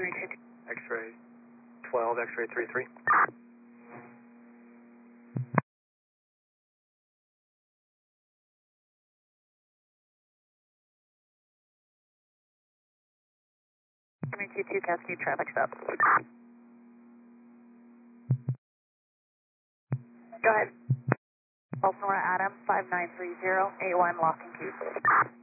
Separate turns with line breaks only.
X-ray 12, X-ray 33.
Henry 22, Cascade traffic stop. Go ahead. Baltimore Adam 5930, A1 lock and key.